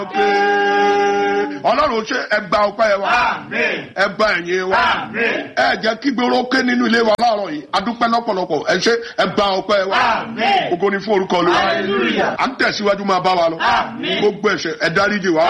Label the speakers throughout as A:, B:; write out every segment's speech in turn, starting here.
A: Ọlọ́run ṣe ẹgbà ọpẹ́ wa, ẹgbà ẹ̀yìn wa, ẹ jẹ́ kí gbèrò ké nínú ilé wa láàárọ̀ yìí, adúpẹ́ lọ́pọ̀lọpọ̀, ẹ ṣe ẹgbà ọpẹ́ wa, ògo ni fún orúkọ Olúwa, à ń tẹ̀síwájú máa bá wa lọ, gbogbo ẹ̀ṣẹ̀ ẹ dáríjì wa.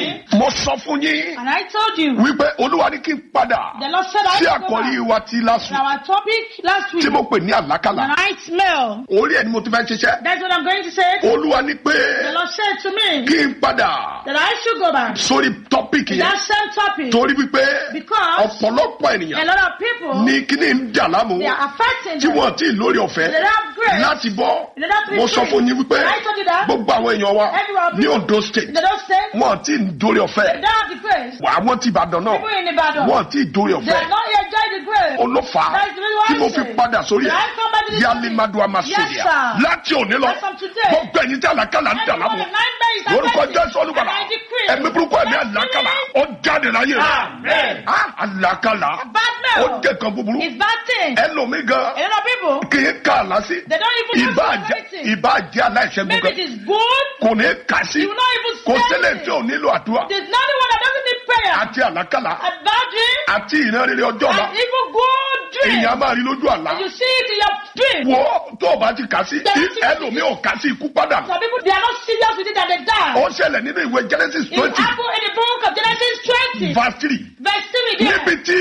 A: Mo sọ fún yín
B: And I told you,
A: wípé Olúwa ní kí n padà
B: the Lord said I
A: sí
B: should go
A: àkọ́rí
B: back.
A: wa ti last week
B: Our topic last week,
A: tí mo pè ní àlákàlà.
B: nightmare.
A: Orí ẹ̀ ni mo ti fẹ́ ṣiṣẹ́.
B: That's what I'm going to say.
A: Olúwa ní pé
B: The Lord said to me
A: kí n padà
B: that I should go back.
A: sórí tọ́pìkì yẹn.
B: That same topic.
A: Torí wípé
B: Because
A: ọ̀pọ̀lọpọ̀
B: a
A: ènìyàn
B: lot of people,
A: ní kíní ń jà láàmú
B: they are affecting
A: tí
B: them.
A: wọ́n ti lórí ọ̀fẹ́
B: They don't have grace.
A: láti bọ́.
B: They don't have to be
A: Mo sọ
B: free.
A: fún yín wípé
B: I told you that.
A: gbogbo àwọn èèyàn wa
B: Everyone
A: ní Ondo State
B: They don't say.
A: wọ́n ti ń dórí
B: They
A: ọ̀fẹ́.
B: don't have the grace.
A: Àwọn ti Ìbàdàn náà
B: People in Ibadan,
A: wọ́n ti dórí
B: they
A: ọ̀fẹ́.
B: are not enjoying the grace.
A: Olófà
B: That is the reason why
A: tí
B: I
A: mo fi
B: say.
A: padà sórí
B: That I come back to
A: ẹ̀
B: this
A: Yálé
B: topic.
A: Mádùá Màsódìà
B: Yes, sir.
A: láti òní lọ
B: As from today,
A: gbogbo ẹ̀yin tí àlákàlà ń dà láàmú
B: everyone in nightmare is
A: lórúkọ
B: affected.
A: Jésù Olùgbàlà
B: And I decree,
A: ẹ̀mí burúkú ẹ̀mí àlákàlà ó jáde láyé rẹ̀. Àlákàlà
B: bad
A: ó
B: mail
A: jẹ́ kan búburú
B: is bad thing.
A: ẹlòmíì gan
B: A lot of people,
A: kì í kà á lásì
B: they don't even know anything.
A: ìbá jẹ́ aláìṣẹ́gun
B: Maybe it
A: gan
B: is good,
A: kò ní kà sí
B: you will not even
A: kò
B: say
A: sílẹ̀
B: it.
A: tí ò nílò àdúrà
B: There's not one that doesn't need prayer.
A: àti àlákàlà
B: A bad dream
A: àti ìran rere ọjọ́ ọ̀la
B: and even good dream.
A: èèyàn máa rí lójú àlá
B: And you see it in your dream.
A: wo tó o bá ti kà sí ẹlòmíì ò kà sí ikú padà
B: Some people, they are not serious with it and they die.
A: ó ṣẹlẹ̀ nínú ìwé Genesis
B: It
A: 20
B: happened in the book of Genesis 20,
A: verse 3
B: verse 3 there.
A: níbi tí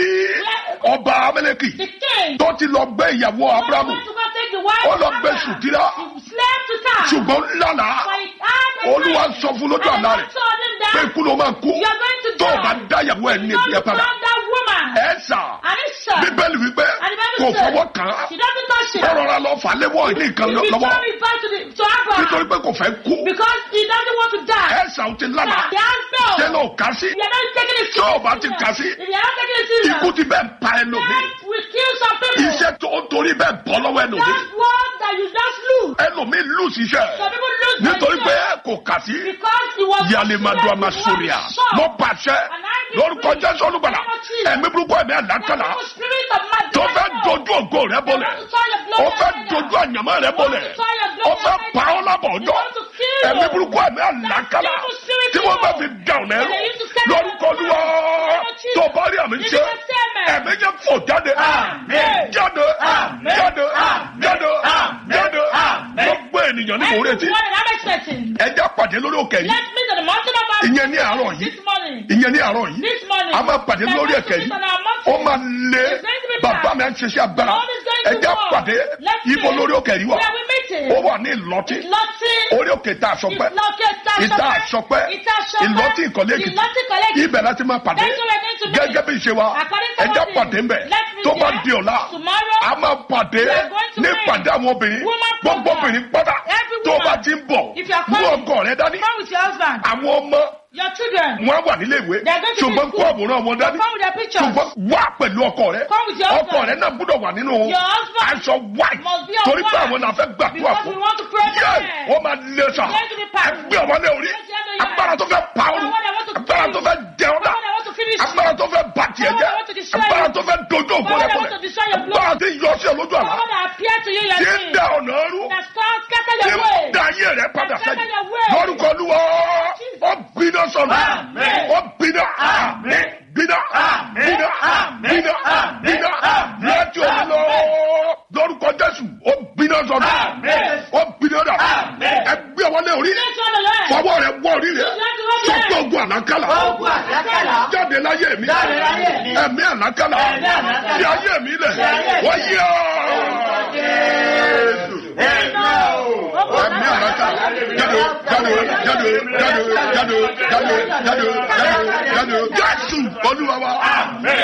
A: ọba Amẹ́lẹ́kì
B: The king,
A: tó ti lọ gbé ìyàwó Abrahamu
B: went to go take the wife
A: ó
B: of
A: lọ gbé
B: Abraham.
A: Sùtírà
B: He slept to time.
A: ṣùgbọ́n lánàá
B: But he had a
A: Olúwa
B: dream.
A: sọ fún lójú
B: And
A: àlá
B: the
A: rẹ̀
B: Lord told him
A: pé
B: that
A: ikú ló máa kú
B: you are going to
A: tó o bá
B: die.
A: dá ìyàwó ẹ̀ ní
B: Don't
A: ìpìlẹ̀ padà
B: find that woman.
A: ẹ̀ sà
B: And he said,
A: Bíbélì wípé
B: and the
A: kò
B: Bible said,
A: fọwọ́ kàn án
B: she doesn't touch it.
A: ó rọra lọ fà á léwọ́ ní nǹkan
B: He
A: lọ́wọ́
B: returned it back to Abraham.
A: nítorí pé kò fẹ́ kú
B: Because he doesn't want to die.
A: ẹ̀ sà ó ti lánàá
B: The answer.
A: ṣé ló kà sí
B: If you are not taking it
A: tó o bá
B: serious,
A: ti kà sí
B: if you are not taking it serious,
A: ikú ti bẹ́ẹ̀ pa ẹlòmíì
B: death will kill some people.
A: iṣẹ́ tó ń torí bẹ́ẹ̀ bọ́ lọ́wọ́ ẹlòmíì
B: That's one that you just lose.
A: ẹlòmíì lose iṣẹ́
B: Some people lose
A: nítorí pé
B: their job
A: kò kà sí
B: because he was
A: Yálé Mádùá Màsódìà mo pàṣẹ lórúkọ Jésù Olùgbàlà ẹ̀mí burúkú ẹ̀mí àlákàlà tó fẹ́ dojú ògo rẹ bọ́lẹ̀ ó fẹ́ dojú àyànmọ́ rẹ bọ́lẹ̀ ó fẹ́ pa ọ́ lábọ̀ ọjọ́ ẹ̀mí burúkú ẹ̀mí àlákàlà tí wọ́n bá fi dàrún ẹrú lórúkọ Olúwa tó bá rí àmì ṣe ẹ̀mí jẹ́ fò jáde jáde jáde jáde jáde gbogbo ènìyàn ní mò ń retí ẹjẹ́ pàdé lórí òkè yìí
B: Let's meet at the mountain of our
A: ìyẹn ní àárọ̀ yìí
B: this morning.
A: ìyẹn ní àárọ̀ yìí
B: This morning.
A: a máa pàdé lórí ẹ̀kẹ́ yìí ó máa lé bàbá mi à ń ṣiṣẹ́ agbára ẹjẹ́ pàdé ibo lórí òkè yìí wà
B: Where we meeting?
A: ó wà ní Ìlọ́tí
B: Lọ́tí.
A: orí òkè tá a sọ pé ìta
B: Ìta
A: àsọpẹ́ Ìlọ́tí Ìkọ̀lé Èkìtì
B: Ìlọ́tí Ìkọ̀lé Èkìtì.
A: ibẹ̀ láti máa pàdé
B: That's where we're going to meet.
A: gẹ́gẹ́ bí ìṣe wa
B: According to
A: ẹjẹ́
B: what
A: pàdé
B: is-
A: ńbẹ̀
B: let's meet
A: tó bá
B: there.
A: di ọ̀la
B: Tomorrow,
A: a máa pàdé
B: we are going to
A: ní
B: meet.
A: pàdé àwọn obìnrin
B: Woman
A: gbogbo
B: program.
A: obìnrin pátá
B: Every
A: tó bá
B: woman.
A: ti ń bọ̀
B: If you are
A: mú
B: coming,
A: ọkọ rẹ dání
B: come with your husband,
A: àwọn ọmọ
B: your children.
A: wọn wà nílé ìwé
B: They are going to
A: ṣùgbọ́n
B: be
A: kó
B: school.
A: àwòrán wọn dání
B: Come with their pictures.
A: ṣùgbọ́n wà pẹ̀lú ọkọ rẹ
B: Come with your
A: ọkọ
B: husband.
A: rẹ náà gbọ́dọ̀ wà nínú
B: Your husband
A: aṣọ white
B: must be a
A: torí pé
B: white.
A: àwọn náà fẹ́ gbàdúrà
B: Because
A: fún
B: we want to pray for
A: yẹ
B: them.
A: ó máa lé sa
B: Going to be powerful.
A: ẹgbẹ́ ọmọdé orí
B: Yes, yes, yes.
A: agbára tó fẹ́ pa ọ́
B: Someone that want to
A: agbára
B: kill
A: tó
B: you.
A: fẹ́ jẹ ọ́ dá
B: Someone that want to finish you.
A: agbára tó fẹ́ bà tiẹ̀
B: Someone
A: jẹ́
B: that want to destroy
A: agbára
B: you.
A: tó fẹ́ dojú ògbó
B: Someone
A: rẹ
B: that
A: bọ̀lẹ̀
B: want to destroy your blood.
A: agbára tí yọ sí ẹ lójú àlá
B: Someone that appear to you in your
A: tí ń
B: dream.
A: dá ọ̀nà ẹrú
B: That start scatter
A: tí
B: your
A: ń
B: way.
A: dá ayé rẹ padà
B: Scatter
A: sẹ́yìn
B: your way.
A: lórúkọ Olúwa ó gbiná sọ̀rọ̀
B: Amen.
A: ó gbiná
B: Amen.
A: gbiná gbiná gbiná gbiná láti òun lọ lórúkọ Jésù ó gbiná sọ̀rọ̀ ó gbiná dà ẹgbẹ́ wọlé orí
B: Let's run the line.
A: fọwọ́ rẹ wọ orí rẹ
B: Let's run the
A: sọ́kè
B: line.
A: ogun àlákàlà
B: Ogun àlákàlà.
A: jáde láyé mi
B: Jáde láyé mi.
A: ẹ̀mí àlákàlà
B: Ẹ̀mí àlákàlà.
A: fi ayé mi lẹ̀
B: ayé mi.
A: wọ́n yí ẹ̀mí àlákàlà jáde jáde jáde jáde jáde jáde jáde jáde jáde Jésù Olúwa wa.